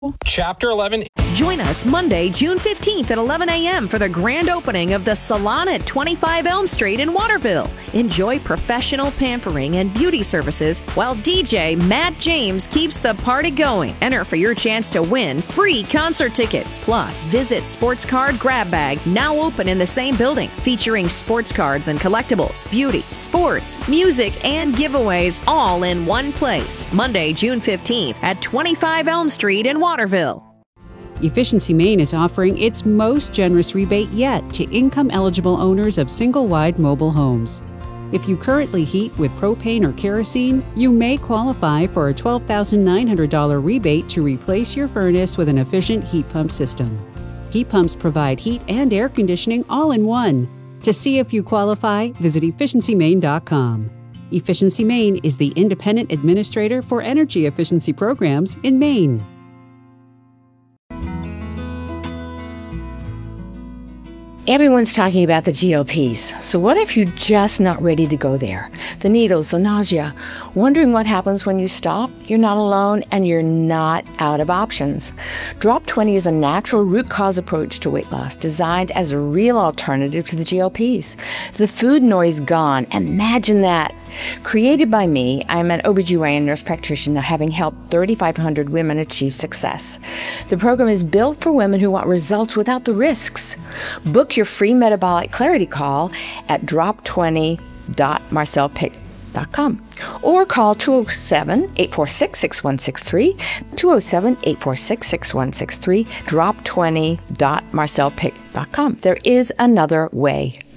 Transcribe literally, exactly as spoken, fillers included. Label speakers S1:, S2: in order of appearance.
S1: Chapter eleven.
S2: Join us Monday, June fifteenth at eleven a.m. for the grand opening of the Salon at twenty-five Elm Street in Waterville. Enjoy professional pampering and beauty services while D J Matt James keeps the party going. Enter for your chance to win free concert tickets. Plus, visit Sports Card Grab Bag, now open in the same building, featuring sports cards and collectibles, beauty, sports, music, and giveaways all in one place. Monday, June fifteenth at twenty-five Elm Street in Waterville.
S3: Efficiency Maine is offering its most generous rebate yet to income-eligible owners of single-wide mobile homes. If you currently heat with propane or kerosene, you may qualify for a twelve thousand nine hundred dollars rebate to replace your furnace with an efficient heat pump system. Heat pumps provide heat and air conditioning all in one. To see if you qualify, visit efficiency maine dot com. Efficiency Maine is the independent administrator for energy efficiency programs in Maine.
S4: Everyone's talking about the G O Ps, so what if you're just not ready to go there? The needles, the nausea, wondering what happens when you stop? You're not alone, and you're not out of options. Drop twenty is a natural root cause approach to weight loss, designed as a real alternative to the G O Ps. The food noise gone, imagine that. Created by me, I'm an O B G Y N nurse practitioner having helped thirty-five hundred women achieve success. The program is built for women who want results without the risks. Book your free metabolic clarity call at drop twenty dot marcel pick dot com or call two oh seven, eight four six, six one six three, two oh seven, eight four six, six one six three, drop twenty dot marcel pick dot com. There is another way.